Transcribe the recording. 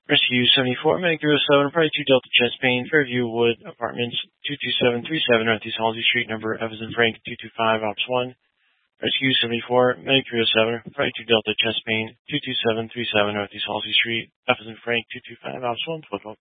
Rescue 74, Medicare 07, Probably 2 Delta Chest Pain, Fairview Wood Apartments, 22737 Northeast Halsey Street, number Evans and Frank, 225, Ops 1. Rescue 74, Medicare 07, Probably 2 Delta Chest Pain, 22737 Northeast Halsey Street, Evans and Frank, 225, Ops 1, 12.